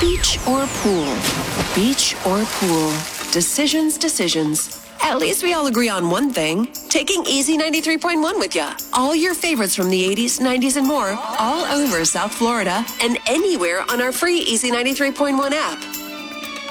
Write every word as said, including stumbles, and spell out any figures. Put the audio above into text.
Beach or pool? Beach or pool? Decisions, decisions. At least we all agree on one thing. Taking Easy ninety-three point one with ya. All your favorites from the eighties, nineties, and more, all over South Florida, and anywhere on our free Easy ninety-three point one app.